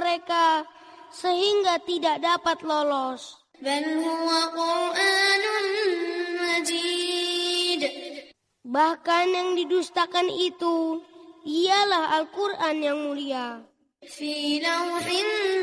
mereka sehingga tidak dapat lolos. بل هو قرآن مجيد. Bahkan yang didustakan itu ialah Al-Quran yang mulia. في لوح